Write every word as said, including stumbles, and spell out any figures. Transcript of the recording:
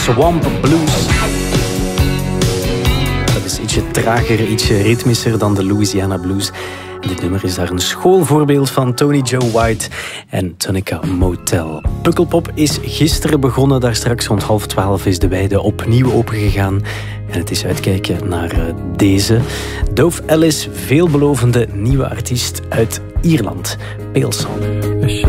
Swamp Blues. Dat is ietsje trager, ietsje ritmischer dan de Louisiana Blues. Dit nummer is daar een schoolvoorbeeld van Tony Joe White en Tonica Motel. Pukkelpop is gisteren begonnen. Daar straks rond half twaalf is de weide opnieuw opengegaan. En het is uitkijken naar deze. Dove Ellis, veelbelovende nieuwe artiest uit Ierland. Pale Song.